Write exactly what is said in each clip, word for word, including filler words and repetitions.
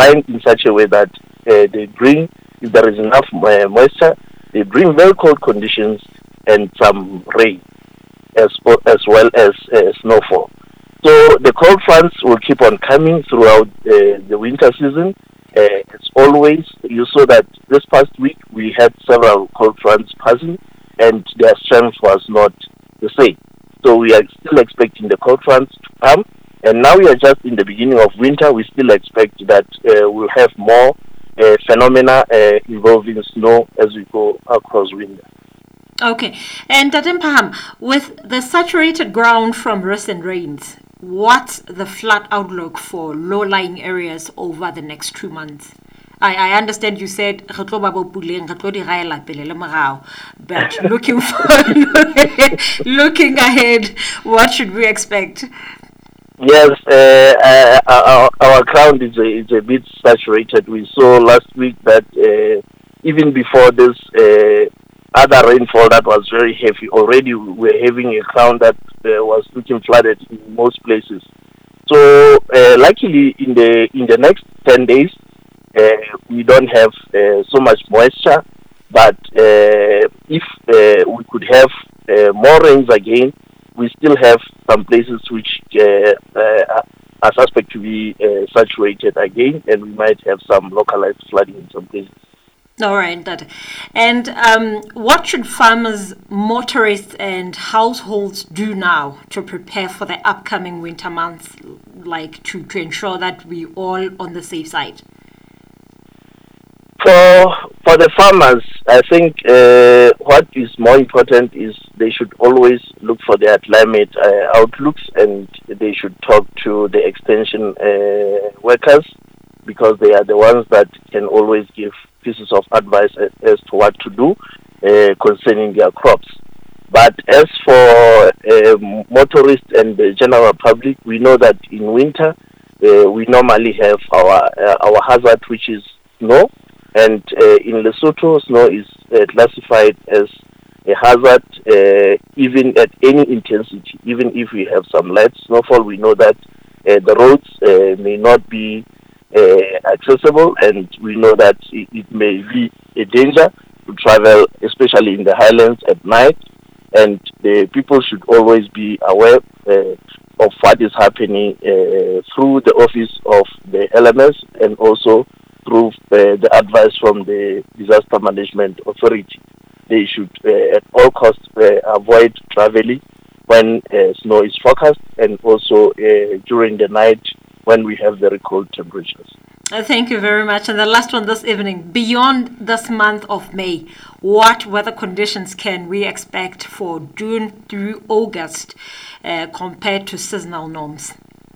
designed in such a way that uh, they bring, if there is enough uh, moisture, they bring very cold conditions and some rain, as, as well as uh, snowfall. So the cold fronts will keep on coming throughout uh, the winter season. Uh, as always, you saw that this past week we had several cold fronts passing, and their strength was not the same. So we are still expecting the cold fronts to come, and now we are just in the beginning of winter. We still expect that uh, we'll have more uh, phenomena uh, involving snow as we go across winter. Okay, and Tatem Paham, with the saturated ground from recent rains, what's the flood outlook for low-lying areas over the next two months? I, I understand you said but looking for looking ahead, what should we expect? Yes, uh, uh, our, our ground is a, is a bit saturated. We saw last week that uh, even before this uh, other rainfall that was very heavy, already we were having a ground that uh, was looking flooded in most places. So uh, luckily in the in the next ten days, uh, we don't have uh, so much moisture, but uh, if uh, we could have uh, more rains again, we still have some places which uh, uh, are suspect to be uh, saturated again, and we might have some localized flooding in some places. All right, that. And um, what should farmers, motorists, and households do now to prepare for the upcoming winter months, like to, to ensure that we all on the safe side? For for the farmers, I think uh, what is more important is they should always look for their climate uh, outlooks, and they should talk to the extension uh, workers, because they are the ones that can always give pieces of advice as, as to what to do uh, concerning their crops. But as for uh, motorists and the general public, we know that in winter uh, we normally have our uh, our hazard, which is snow. And uh, in Lesotho, snow is uh, classified as a hazard uh, even at any intensity. Even if we have some light snowfall, we know that uh, the roads uh, may not be uh, accessible, and we know that it, it may be a danger to travel, especially in the highlands at night. And the people should always be aware uh, of what is happening uh, through the office of the L M S, and also through uh, the advice from the Disaster Management Authority. They should uh, at all costs uh, avoid traveling when uh, snow is forecast, and also uh, during the night when we have very cold temperatures. Uh, thank you very much. And the last one this evening, beyond this month of May, what weather conditions can we expect for June through August uh, compared to seasonal norms?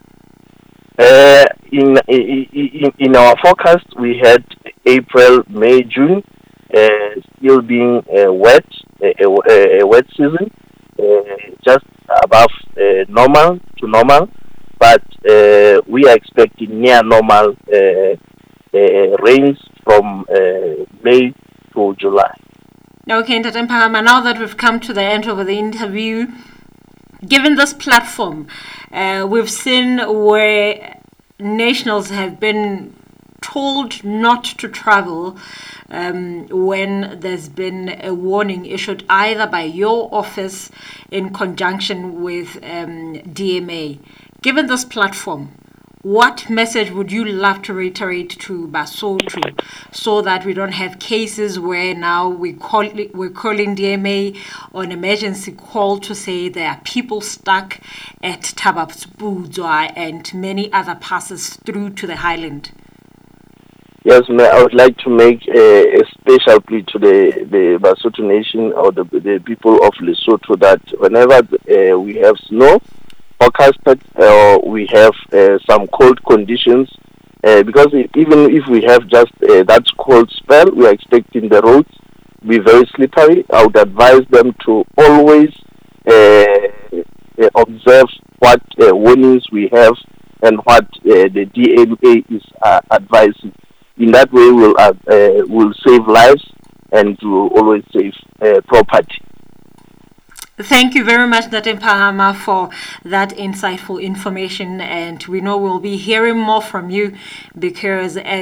Uh, in, in in our forecast, we had April, May, June uh, still being uh, wet, a, a, a wet season, uh, just above uh, normal to normal, but uh, we are expecting near normal uh, uh, rains from uh, May to July. Okay, Ntatem Phahama, now that we've come to the end of the interview, given this platform, uh, we've seen where nationals have been told not to travel um, when there's been a warning issued either by your office in conjunction with um, D M A. Given this platform, what message would you love to reiterate to Basotho so that we don't have cases where now we call, we're calling D M A on emergency call to say there are people stuck at Tababsbudzwa and many other passes through to the highland? Yes, I would like to make a, a special plea to the, the Basotho nation, or the, the people of Lesotho, that whenever uh, we have snow forecasted, uh, we have uh, some cold conditions, uh, because even if we have just uh, that cold spell, we are expecting the roads to be very slippery. I would advise them to always uh, observe what uh, warnings we have and what uh, the D M A is uh, advising. In that way, we'll uh, uh, we'll save lives and will always save uh, property. Thank you very much, Ntatem Phahama, for that insightful information, and we know we'll be hearing more from you because